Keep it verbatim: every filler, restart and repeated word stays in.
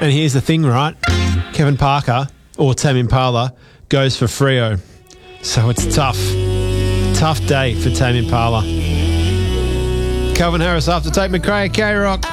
And here's the thing, right? Kevin Parker, or Tame Impala, goes for Freo. So it's tough. Tough day for Tame Impala. Calvin Harris after Tate McRae, K-Rock.